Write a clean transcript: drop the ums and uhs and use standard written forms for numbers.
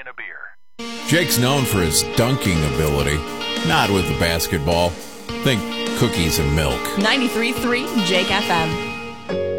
and a beer. Jake's known for his dunking ability, not with the basketball. Think cookies and milk. 93.3 Jake FM.